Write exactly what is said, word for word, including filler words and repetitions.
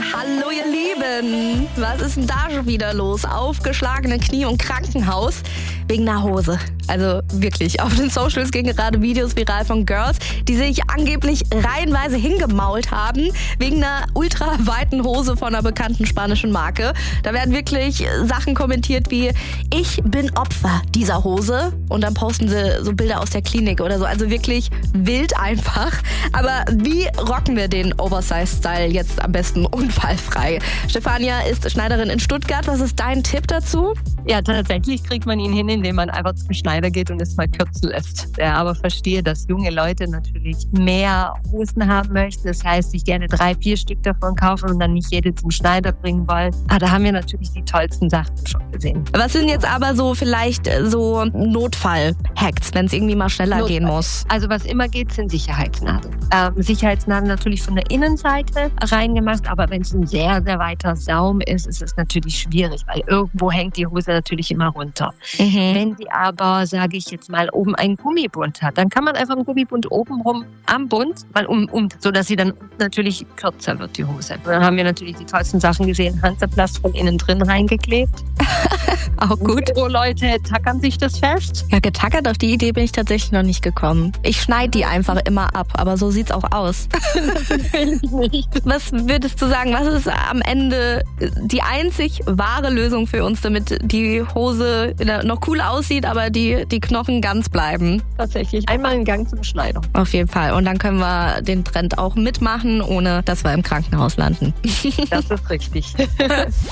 Hallo ihr Lieben, was ist denn da schon wieder los? Aufgeschlagene Knie und Krankenhaus wegen einer Hose. Also wirklich, auf den Socials gehen gerade Videos viral von Girls, die sich angeblich reihenweise hingemault haben wegen einer ultraweiten Hose von einer bekannten spanischen Marke. Da werden wirklich Sachen kommentiert wie, ich bin Opfer dieser Hose, und dann posten sie so Bilder aus der Klinik oder so. Also wirklich wild einfach. Aber wie rocken wir den Oversize-Style jetzt am besten unfallfrei? Stefania ist Schneiderin in Stuttgart. Was ist dein Tipp dazu? Ja, tatsächlich kriegt man ihn hin, indem man einfach zum Schneider geht und es mal kürzen lässt. Ja, aber verstehe, dass junge Leute natürlich mehr Hosen haben möchten. Das heißt, sich gerne drei, vier Stück davon kaufen und dann nicht jede zum Schneider bringen wollen. Aber da haben wir natürlich die tollsten Sachen schon gesehen. Was sind jetzt aber so vielleicht so Notfall-Hacks, wenn es irgendwie mal schneller Notfall. gehen muss? Also was immer geht, sind Sicherheitsnadeln. Ähm, Sicherheitsnadeln natürlich von der Innenseite reingemacht, aber wenn es ein sehr, sehr weiter Saum ist, ist es natürlich schwierig, weil irgendwo hängt die Hose natürlich immer runter. Mhm. Wenn sie aber, sage ich jetzt mal, oben einen Gummibund hat, dann kann man einfach einen Gummibund oben rum am Bund mal um, um sodass sie dann natürlich kürzer wird, die Hose. Dann haben wir natürlich die tollsten Sachen gesehen, Hansaplast von innen drin reingeklebt. Auch gut. So Leute tackern sich das fest. Ja, getackert, auf die Idee bin ich tatsächlich noch nicht gekommen. Ich schneide die einfach immer ab, aber so sieht's auch aus. Was würdest du sagen, was ist am Ende die einzig wahre Lösung für uns, damit die Hose noch cool aussieht, aber die, die Knochen ganz bleiben? Tatsächlich. Einmal einen Gang zum Schneider. Auf jeden Fall. Und dann können wir den Trend auch mitmachen, ohne dass wir im Krankenhaus landen. Das ist richtig.